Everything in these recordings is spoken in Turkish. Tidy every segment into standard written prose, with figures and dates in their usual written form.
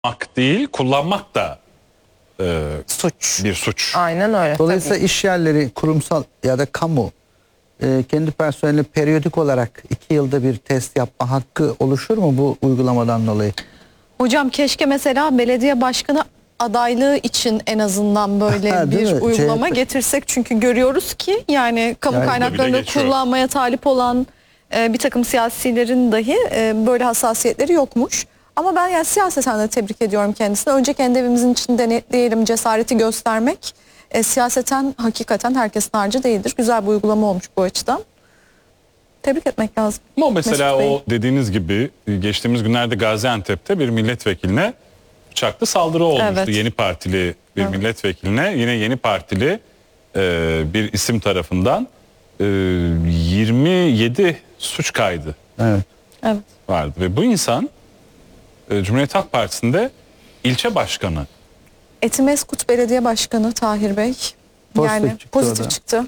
değil, kullanmak da Suç. bir suç. Aynen öyle. Dolayısıyla iş yerleri, kurumsal ya da kamu kendi personeline periyodik olarak 2 yılda bir test yapma hakkı oluşur mu bu uygulamadan dolayı? Hocam keşke mesela belediye başkanı adaylığı için en azından böyle Değil bir mi? uygulama CHP. getirsek. Çünkü görüyoruz ki yani kamu Yani kaynaklarını bile geçiyor. kullanmaya talip olan bir takım siyasilerin dahi böyle hassasiyetleri yokmuş. Ama ben yani siyaseten de tebrik ediyorum kendisini. Önce kendi evimizin içinde denetleyelim, cesareti göstermek siyaseten hakikaten herkesin harcı değildir. Güzel bir uygulama olmuş bu açıdan. Tebrik etmek lazım. Ama mesela Mesut Bey. o dediğiniz gibi geçtiğimiz günlerde Gaziantep'te bir milletvekiline bıçaklı saldırı olmuştu. Evet. Yeni Partili bir milletvekiline yine Yeni Partili bir isim tarafından 27 suç kaydı Evet. Evet. vardı. Ve bu insan Cumhuriyet Halk Partisi'nde ilçe başkanı. Etimeskut Belediye Başkanı Tahir Bey. Pozitif Yani çıktı o pozitif da. çıktı.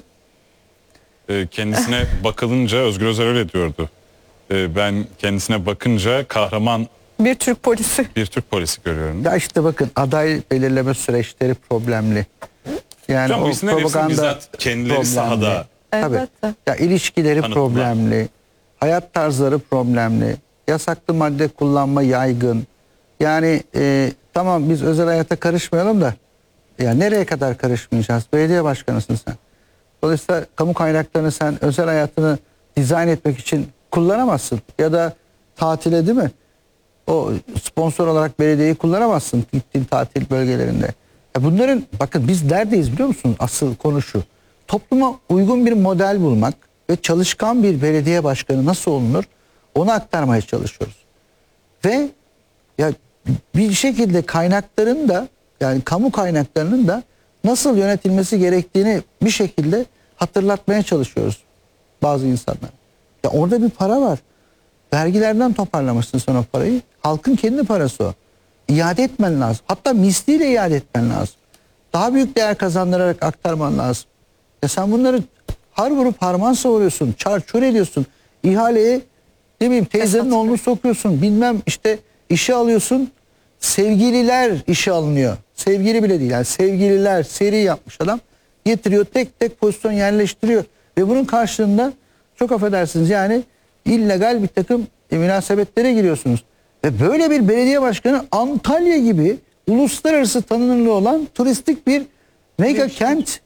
Kendisine bakılınca Özgür Özel öyle diyordu. Ben kendisine bakınca kahraman Bir Türk polisi. bir Türk polisi görüyorum. Ya işte bakın aday belirleme süreçleri problemli. Yani Hocam bu o isimlerin hepsini propaganda bizzat kendileri problemli. sahada Tabii. Elbette. Ya ilişkileri Tanıttılar. problemli. Hayat tarzları problemli. Yasaklı madde kullanma yaygın. Yani tamam biz özel hayata karışmayalım da ya nereye kadar karışmayacağız? Belediye başkanısın sen. Dolayısıyla kamu kaynaklarını sen özel hayatını dizayn etmek için kullanamazsın. Ya da tatile değil mi? O sponsor olarak belediyeyi kullanamazsın gittiğin tatil bölgelerinde. Ya bunların bakın biz neredeyiz biliyor musun? Asıl konu şu. Topluma uygun bir model bulmak ve çalışkan bir belediye başkanı nasıl olunur? Onu aktarmaya çalışıyoruz. Ve ya bir şekilde kaynakların da yani kamu kaynaklarının da nasıl yönetilmesi gerektiğini bir şekilde hatırlatmaya çalışıyoruz bazı insanlar. Ya orada bir para var. Vergilerden toparlamışsın sen o parayı. Halkın kendi parası o. İade etmen lazım. Hatta misliyle iade etmen lazım. Daha büyük değer kazandırarak aktarman lazım. Ya sen bunları har vurup harman savuruyorsun. Çarçur ediyorsun. İhaleye ne bileyim teyzenin oğlunu sokuyorsun. Bilmem işte işe alıyorsun. Sevgililer işe alınıyor. Sevgili bile değil. Yani sevgililer seri yapmış adam. Getiriyor tek tek pozisyon yerleştiriyor. Ve bunun karşılığında çok affedersiniz yani illegal bir takım münasebetlere giriyorsunuz. Ve böyle bir belediye başkanı Antalya gibi uluslararası tanınırlığı olan turistik bir mega kent.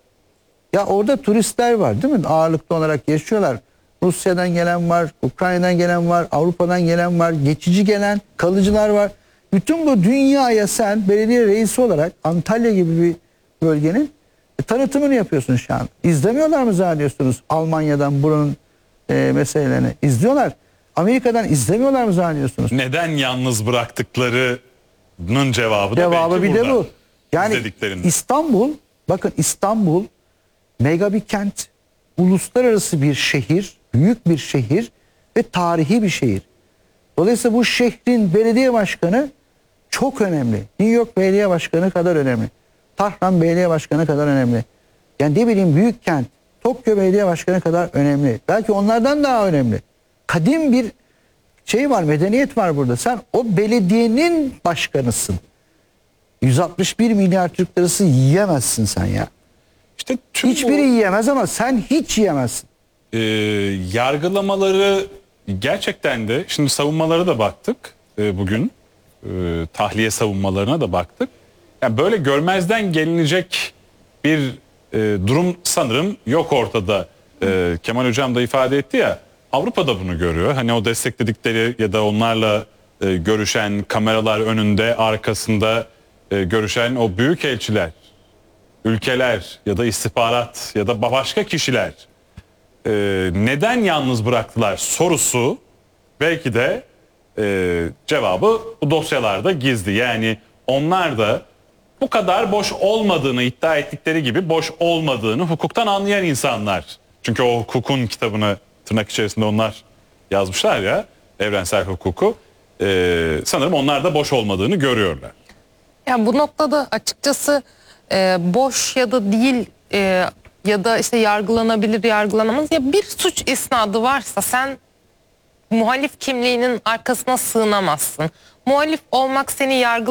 Ya orada turistler var değil mi? Ağırlıklı olarak yaşıyorlar. Rusya'dan gelen var, Ukrayna'dan gelen var, Avrupa'dan gelen var, geçici gelen, kalıcılar var. Bütün bu dünyaya sen belediye reisi olarak Antalya gibi bir bölgenin tanıtımını yapıyorsun şu an. İzlemiyorlar mı zannediyorsunuz Almanya'dan buranın meselelerini? İzliyorlar. Amerika'dan izlemiyorlar mı zannediyorsunuz? neden yalnız bıraktıklarının cevabı da Cevabı belki bir de burada. bu. Yani İzlediklerinde. İstanbul, bakın İstanbul mega bir kent, uluslararası bir şehir, büyük bir şehir ve tarihi bir şehir. Dolayısıyla bu şehrin belediye başkanı çok önemli. New York belediye başkanı kadar önemli. Tahran belediye başkanı kadar önemli. Yani ne bileyim büyük kent, Tokyo belediye başkanı kadar önemli. Belki onlardan daha önemli. Kadim bir şey var, medeniyet var burada. Sen o belediyenin başkanısın. 161 milyar Türk lirası yiyemezsin sen ya. İşte tüm Hiçbiri bu yiyemez ama sen hiç yiyemezsin. yargılamaları gerçekten de şimdi savunmalara da baktık bugün. Tahliye savunmalarına da baktık. Yani böyle görmezden gelinecek bir durum sanırım yok ortada. Kemal Hocam da ifade etti ya, Avrupa'da bunu görüyor. Hani o destekledikleri ya da onlarla görüşen, kameralar önünde arkasında görüşen o büyük elçiler, ülkeler ya da istihbarat ya da başka kişiler neden yalnız bıraktılar sorusu belki de cevabı bu dosyalarda gizli. Yani onlar da bu kadar boş olmadığını iddia ettikleri gibi boş olmadığını hukuktan anlayan insanlar. Çünkü o hukukun kitabını tırnak içerisinde onlar yazmışlar ya, evrensel hukuku. Sanırım onlar da boş olmadığını görüyorlar. Yani bu noktada açıkçası boş ya da değil ya da işte yargılanabilir yargılanamaz ya bir suç isnadı varsa sen muhalif kimliğinin arkasına sığınamazsın. Muhalif olmak seni